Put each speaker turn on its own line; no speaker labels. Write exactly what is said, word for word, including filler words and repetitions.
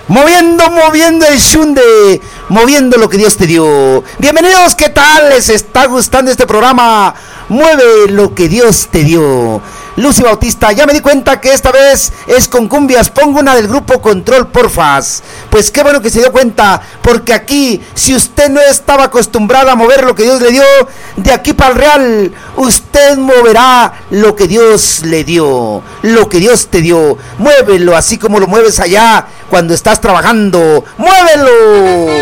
Moviendo, moviendo el shunde, moviendo lo que Dios te dio. Bienvenidos, ¿qué tal? ¿Les está gustando este programa? Mueve lo que Dios te dio. Lucy Bautista, ya me di cuenta que esta vez es con cumbias. Pongo una del grupo Control, porfas. Pues qué bueno que se dio cuenta, porque aquí, si usted no estaba acostumbrada a mover lo que Dios le dio, de aquí para el real, usted moverá lo que Dios le dio, lo que Dios te dio. Muévelo así como lo mueves allá cuando estás trabajando. ¡Muévelo!